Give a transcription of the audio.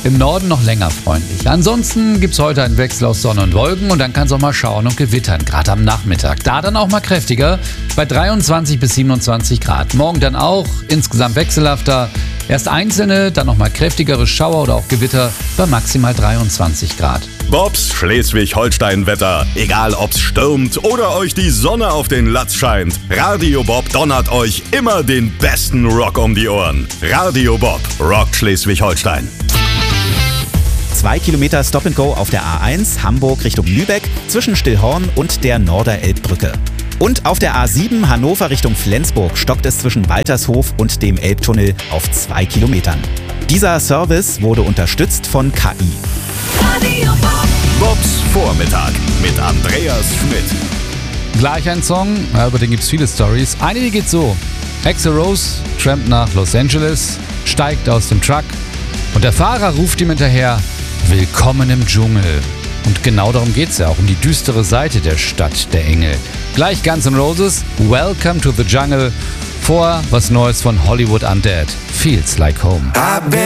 Im Norden noch länger freundlich. Ansonsten gibt es heute einen Wechsel aus Sonne und Wolken und dann kann es auch mal schauen und gewittern, gerade am Nachmittag. Da dann auch mal kräftiger, bei 23 bis 27 Grad. Morgen dann auch, insgesamt wechselhafter. Erst einzelne, dann nochmal kräftigere Schauer oder auch Gewitter bei maximal 23 Grad. Bobs Schleswig-Holstein-Wetter. Egal ob's stürmt oder euch die Sonne auf den Latz scheint. Radio Bob donnert euch immer den besten Rock um die Ohren. Radio Bob rockt Schleswig-Holstein. 2 Kilometer Stop-and-Go auf der A1 Hamburg Richtung Lübeck zwischen Stillhorn und der Norderelbbrücke. Und auf der A7 Hannover Richtung Flensburg stockt es zwischen Waltershof und dem Elbtunnel auf 2 Kilometern. Dieser Service wurde unterstützt von KI. Radio Bob. Bobs Vormittag mit Andreas Schmidt. Gleich ein Song, über den gibt es viele Stories. Eine, die geht so. Axl Rose trampt nach Los Angeles, steigt aus dem Truck und der Fahrer ruft ihm hinterher: Willkommen im Dschungel. Und genau darum geht es ja auch, um die düstere Seite der Stadt der Engel. Gleich Guns N' Roses, Welcome to the Jungle. Vor was Neues von Hollywood Undead, Feels Like Home.